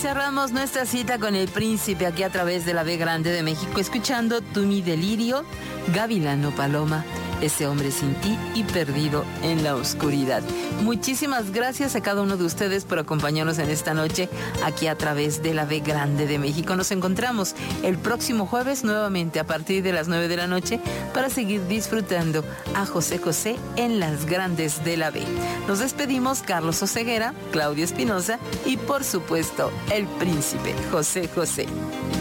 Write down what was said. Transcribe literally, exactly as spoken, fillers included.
cerramos nuestra cita con el príncipe aquí a través de la B Grande de México, escuchando Tu mi delirio, Gavilano Paloma, ese hombre sin ti y perdido en la oscuridad. Muchísimas gracias a cada uno de ustedes por acompañarnos en esta noche aquí a través de la B Grande de México. Nos encontramos el próximo jueves nuevamente a partir de las nueve de la noche para seguir disfrutando a José José en las Grandes de la B. Nos despedimos Carlos Oseguera, Claudia Espinosa y por supuesto el príncipe José José.